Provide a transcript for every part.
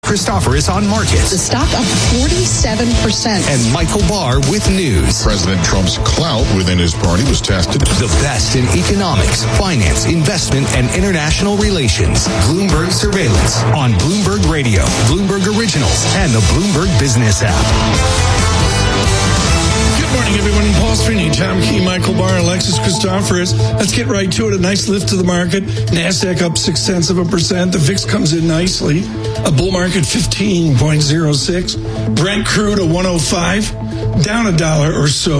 Christoforous on markets. The stock up 47%. And Michael Barr with news. President Trump's clout within his party was tested. The best in economics, finance, investment, and international relations. Bloomberg Surveillance on Bloomberg Radio, Bloomberg Originals, and the Bloomberg Business app. Good morning, everyone. Paul Sweeney, Tom Key, Michael Barr, Alexis Christoforous. Let's get right to it. A nice lift to the market. NASDAQ up 0.6%. The VIX comes in nicely. A bull market 15.06. Brent crude a 105. Down $1 or so.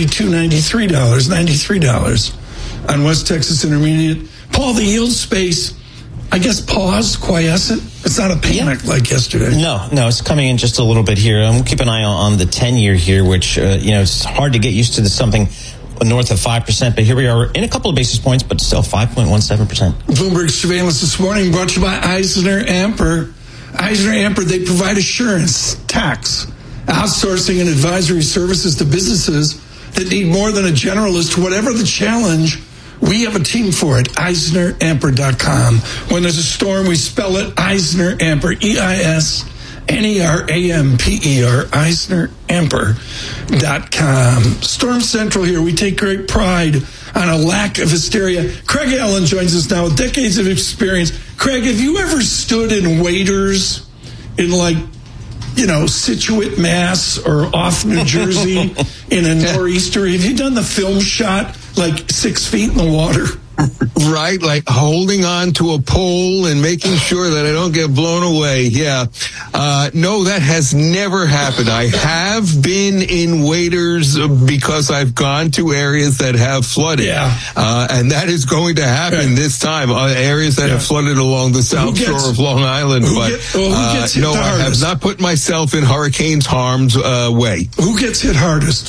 $93 on West Texas Intermediate. Paul, the yield space, I guess, paused, quiescent. It's not a panic like yesterday. No, it's coming in just a little bit here. We'll keep an eye on the 10-year here, which, it's hard to get used to something north of 5%, but here we are in a couple of basis points, but still 5.17%. Bloomberg Surveillance this morning brought to you by EisnerAmper. EisnerAmper, they provide assurance, tax, outsourcing, and advisory services to businesses that need more than a generalist. Whatever the challenge, we have a team for it. EisnerAmper.com. When there's a storm, we spell it EisnerAmper, EisnerAmper, EisnerAmper.com. Storm Central here. We take great pride on a lack of hysteria. Craig Allen joins us now with decades of experience. Craig, have you ever stood in waders in Situate, Mass, or off New Jersey in a nor'easter? Have you done the film shot 6 feet in the water? Right, like holding on to a pole and making sure that I don't get blown away. Yeah. No, that has never happened. I have been in waders because I've gone to areas that have flooded. Yeah. And that is going to happen this time. Areas that have flooded along the south shore of Long Island. No, I have not put myself in hurricanes harm's way. Who gets hit hardest?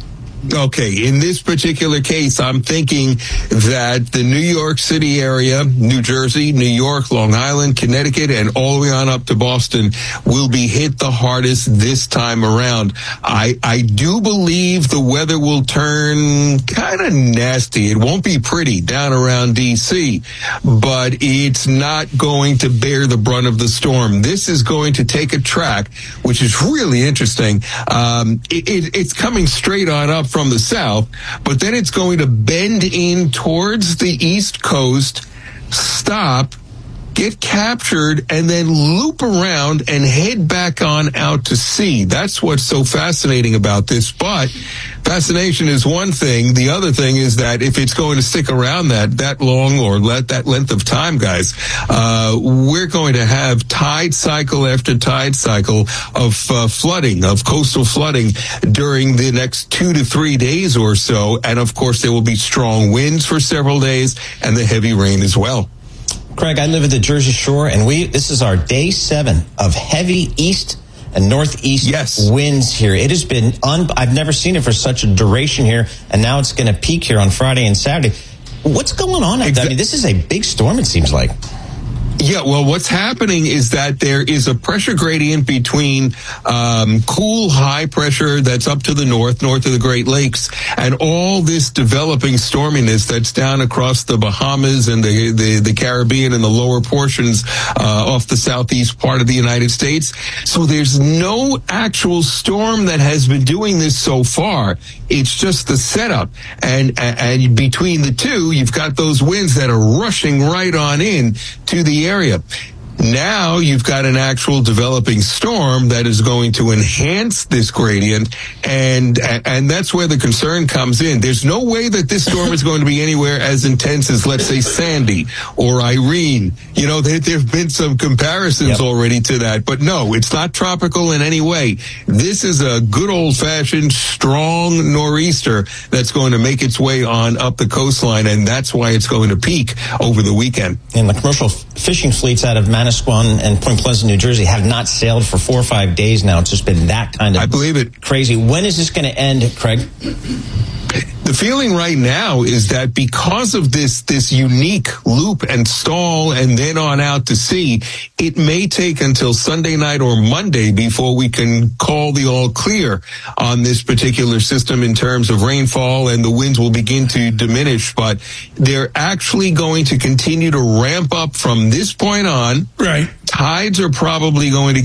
Okay, in this particular case, I'm thinking that the New York City area, New Jersey, New York, Long Island, Connecticut, and all the way on up to Boston will be hit the hardest this time around. I do believe the weather will turn kind of nasty. It won't be pretty down around D.C., but it's not going to bear the brunt of the storm. This is going to take a track, which is really interesting. It's coming straight on up from the south, but then it's going to bend in towards the East Coast, stop, get captured, and then loop around and head back on out to sea. That's what's so fascinating about this. But fascination is one thing. The other thing is that if it's going to stick around that long or that length of time, guys, we're going to have tide cycle after tide cycle of flooding, of coastal flooding during the next 2 to 3 days or so. And of course, there will be strong winds for several days and the heavy rain as well. Craig, I live at the Jersey Shore, and this is our day 7 of heavy east and northeast winds here. It has been, I've never seen it for such a duration here, and now it's going to peak here on Friday and Saturday. What's going on? I mean, this is a big storm, it seems like. Yeah, well, what's happening is that there is a pressure gradient between cool high pressure that's up to the north of the Great Lakes, and all this developing storminess that's down across the Bahamas and the Caribbean and the lower portions off the southeast part of the United States. So there's no actual storm that has been doing this so far. It's just the setup. And between the two, you've got those winds that are rushing right on in to the area. Now you've got an actual developing storm that is going to enhance this gradient, and that's where the concern comes in. There's no way that this storm is going to be anywhere as intense as, let's say, Sandy or Irene. You know, there have been some comparisons already to that, but no, it's not tropical in any way. This is a good old-fashioned, strong nor'easter that's going to make its way on up the coastline, and that's why it's going to peak over the weekend. And the commercial fishing fleets out of Manasquan and Point Pleasant, New Jersey, have not sailed for 4 or 5 days now. It's just been that kind of, I believe it, crazy. When is this going to end, Craig? The feeling right now is that because of this unique loop and stall and then on out to sea, it may take until Sunday night or Monday before we can call the all clear on this particular system in terms of rainfall, and the winds will begin to diminish. But they're actually going to continue to ramp up from this point on. Right. Tides are probably going to